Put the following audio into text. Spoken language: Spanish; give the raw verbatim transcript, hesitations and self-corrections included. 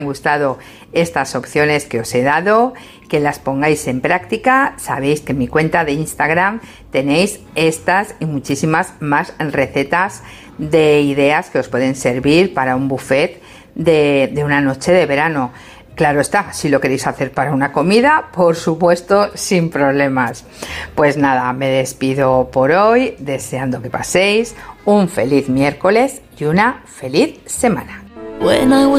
gustado estas opciones que os he dado, que las pongáis en práctica. Sabéis que en mi cuenta de Instagram tenéis estas y muchísimas más recetas de ideas que os pueden servir para un buffet de, de una noche de verano. Claro está, si lo queréis hacer para una comida, por supuesto, sin problemas. Pues nada, me despido por hoy, deseando que paséis un feliz miércoles y una feliz semana.